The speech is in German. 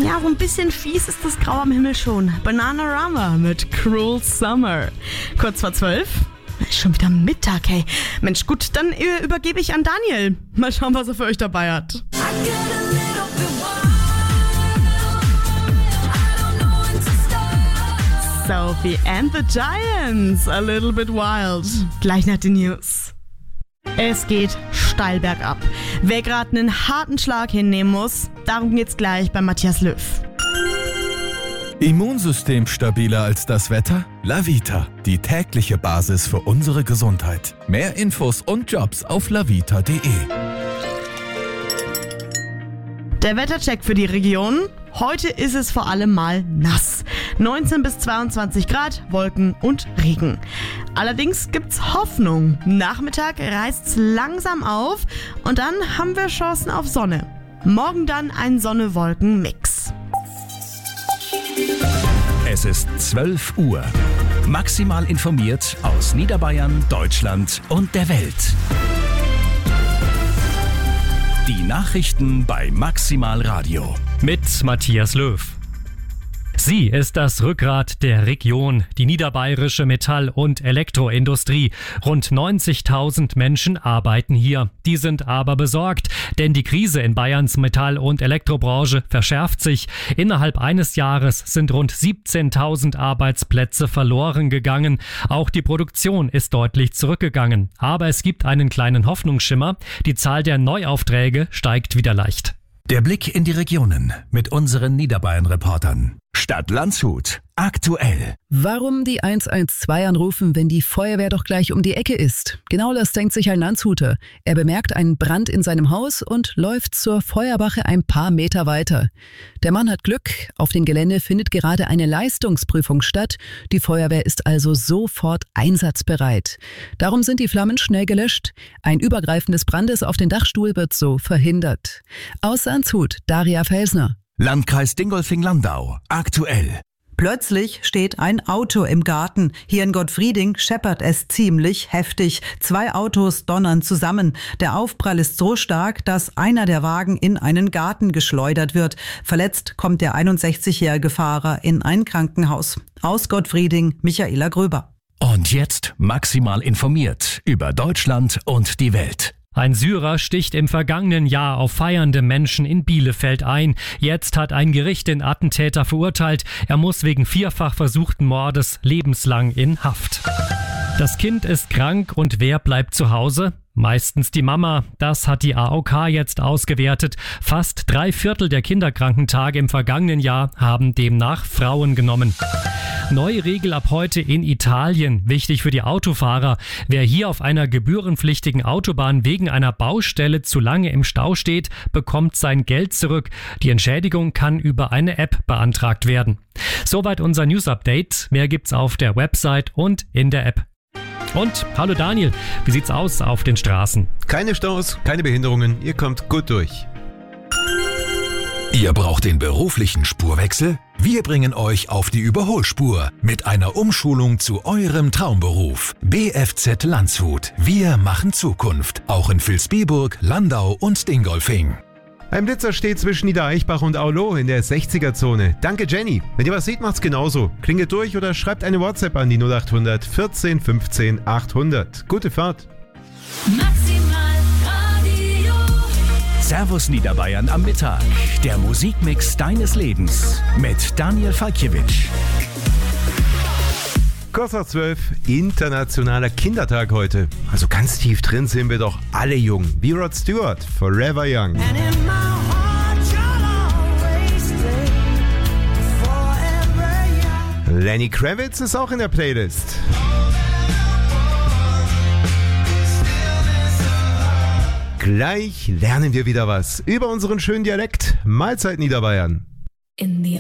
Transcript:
Ja, so ein bisschen fies ist das Grau am Himmel schon. Bananarama mit Cruel Summer. Kurz vor 12. Ist schon wieder Mittag, hey. Mensch, gut, dann übergebe ich an Daniel. Mal schauen, was er für euch dabei hat. Sophie and the Giants, a little bit wild. Gleich nach den News. Es geht steil bergab. Wer gerade einen harten Schlag hinnehmen muss, darum geht's gleich bei Matthias Löw. Immunsystem stabiler als das Wetter? Lavita, die tägliche Basis für unsere Gesundheit. Mehr Infos und Jobs auf lavita.de. Der Wettercheck für die Region. Heute ist es vor allem mal nass. 19 bis 22 Grad, Wolken und Regen. Allerdings gibt's Hoffnung. Nachmittag reißt's langsam auf und dann haben wir Chancen auf Sonne. Morgen dann ein Sonne-Wolken-Mix. Es ist 12 Uhr. Maximal informiert aus Niederbayern, Deutschland und der Welt. Die Nachrichten bei Maximal Radio. Mit Matthias Löw. Sie ist das Rückgrat der Region, die niederbayerische Metall- und Elektroindustrie. Rund 90.000 Menschen arbeiten hier. Die sind aber besorgt, denn die Krise in Bayerns Metall- und Elektrobranche verschärft sich. Innerhalb eines Jahres sind rund 17.000 Arbeitsplätze verloren gegangen. Auch die Produktion ist deutlich zurückgegangen. Aber es gibt einen kleinen Hoffnungsschimmer. Die Zahl der Neuaufträge steigt wieder leicht. Der Blick in die Regionen mit unseren Niederbayern-Reportern. Stadt Landshut. Aktuell. Warum die 112 anrufen, wenn die Feuerwehr doch gleich um die Ecke ist? Genau das denkt sich ein Landshuter. Er bemerkt einen Brand in seinem Haus und läuft zur Feuerwache ein paar Meter weiter. Der Mann hat Glück. Auf dem Gelände findet gerade eine Leistungsprüfung statt. Die Feuerwehr ist also sofort einsatzbereit. Darum sind die Flammen schnell gelöscht. Ein Übergreifen des Brandes auf den Dachstuhl wird so verhindert. Aus Landshut, Daria Felsner. Landkreis Dingolfing-Landau. Aktuell. Plötzlich steht ein Auto im Garten. Hier in Gottfrieding scheppert es ziemlich heftig. 2 Autos donnern zusammen. Der Aufprall ist so stark, dass einer der Wagen in einen Garten geschleudert wird. Verletzt kommt der 61-jährige Fahrer in ein Krankenhaus. Aus Gottfrieding, Michaela Gröber. Und jetzt maximal informiert über Deutschland und die Welt. Ein Syrer sticht im vergangenen Jahr auf feiernde Menschen in Bielefeld ein. Jetzt hat ein Gericht den Attentäter verurteilt. Er muss wegen 4-fach versuchten Mordes lebenslang in Haft. Das Kind ist krank und wer bleibt zu Hause? Meistens die Mama. Das hat die AOK jetzt ausgewertet. Fast 3/4 der Kinderkrankentage im vergangenen Jahr haben demnach Frauen genommen. Neue Regel ab heute in Italien. Wichtig für die Autofahrer. Wer hier auf einer gebührenpflichtigen Autobahn wegen einer Baustelle zu lange im Stau steht, bekommt sein Geld zurück. Die Entschädigung kann über eine App beantragt werden. Soweit unser News-Update. Mehr gibt's auf der Website und in der App. Und, hallo Daniel, wie sieht's aus auf den Straßen? Keine Staus, keine Behinderungen, ihr kommt gut durch. Ihr braucht den beruflichen Spurwechsel? Wir bringen euch auf die Überholspur mit einer Umschulung zu eurem Traumberuf. BFZ Landshut. Wir machen Zukunft. Auch in Vilsbiburg, Landau und Dingolfing. Ein Blitzer steht zwischen Niedereichbach und Aulo in der 60er-Zone. Danke Jenny. Wenn ihr was seht, macht's genauso. Klingelt durch oder schreibt eine WhatsApp an die 0800 14 15 800. Gute Fahrt. Maximal Radio. Servus Niederbayern am Mittag. Der Musikmix deines Lebens mit Daniel Falkiewicz. Kurz nach 12, internationaler Kindertag heute. Also ganz tief drin sind wir doch alle jung. Wie Rod Stewart, Forever Young. Lenny Kravitz ist auch in der Playlist. Gleich lernen wir wieder was über unseren schönen Dialekt. Mahlzeit Niederbayern. In the